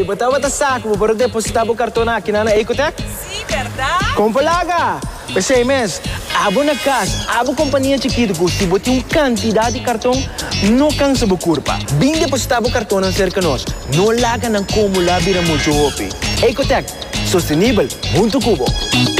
botava da saco para depositar o cartão aqui na Ecotec? Sim, verdade? Compalaga! Pensei, mas, abo na casa, abo companhia chiquita, se botar uma quantidade de cartão, não cansa a curva. Bem depositar o cartão na cerca nós, não larga na como lá vira muito hopi. Ecotec, sustentável, muito cubo.